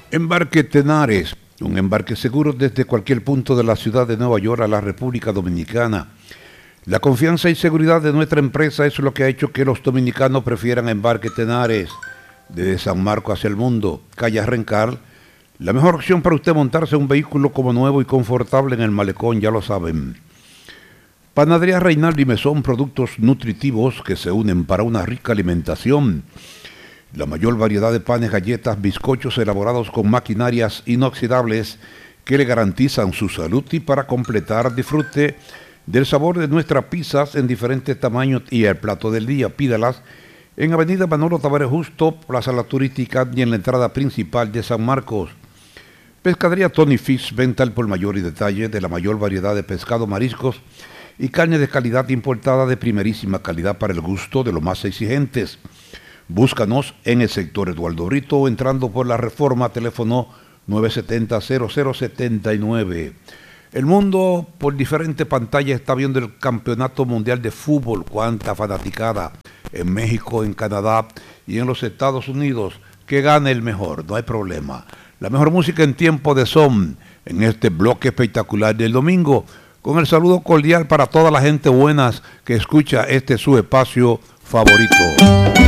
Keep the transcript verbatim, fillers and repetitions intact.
Embarque Tenares, un embarque seguro desde cualquier punto de la ciudad de Nueva York a la República Dominicana. La confianza y seguridad de nuestra empresa es lo que ha hecho que los dominicanos prefieran Embarque Tenares. Desde San Marcos hacia el mundo, calle Rencar, la mejor opción para usted montarse un vehículo como nuevo y confortable en el malecón, ya lo saben. Panadería Reinaldo y Mesón, productos nutritivos que se unen para una rica alimentación. La mayor variedad de panes, galletas, bizcochos elaborados con maquinarias inoxidables que le garantizan su salud, y para completar, disfrute del sabor de nuestras pizzas en diferentes tamaños y el plato del día. Pídalas en Avenida Manolo Tavares Justo, Plaza La Turística y en la entrada principal de San Marcos. Pescadería Tony Fish, venta al por mayor y detalle de la mayor variedad de pescado, mariscos y carne de calidad importada de primerísima calidad para el gusto de los más exigentes. Búscanos en el sector Eduardo Brito o entrando por la Reforma, teléfono nueve siete cero, cero cero siete nueve. El mundo por diferentes pantallas está viendo el Campeonato Mundial de Fútbol. Cuánta fanaticada en México, en Canadá y en los Estados Unidos. Que gane el mejor, no hay problema. La mejor música en tiempo de son en este bloque espectacular del domingo, con el saludo cordial para toda la gente buenas que escucha este su espacio favorito.